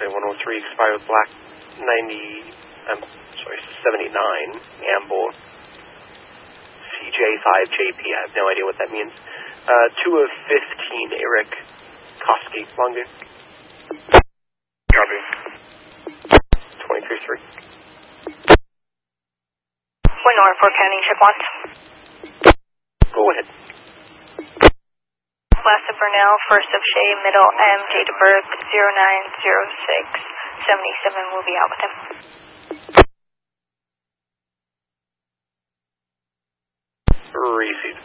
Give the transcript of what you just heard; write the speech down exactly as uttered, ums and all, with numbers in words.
Runway one oh three, expired black ninety, I'm sorry, seventy-nine, Amble, C J five J P, I have no idea what that means. Uh, two of fifteen, Eric Koski, Longview. Copy. twenty-three three. One North for counting ship one. Go ahead. Last of Burnell, first of Shea, middle M, date of birth zero nine zero six seventy-seven, will be out with him. Received.